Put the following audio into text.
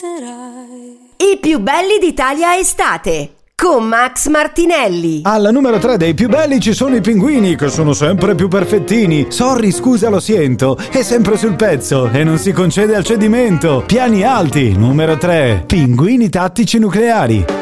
porterai. I più belli d'Italia estate con Max Martinelli. Alla numero 3 dei più belli ci sono i pinguini, che sono sempre più perfettini. Sorry, scusa, lo sento, è sempre sul pezzo e non si concede al cedimento. Piani alti, numero 3, pinguini tattici nucleari.